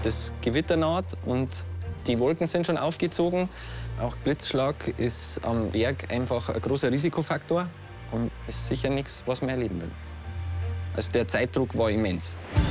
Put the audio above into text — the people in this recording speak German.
Das Gewitter naht und die Wolken sind schon aufgezogen. Auch Blitzschlag ist am Berg einfach ein großer Risikofaktor und ist sicher nichts, was man erleben will. Also der Zeitdruck war immens.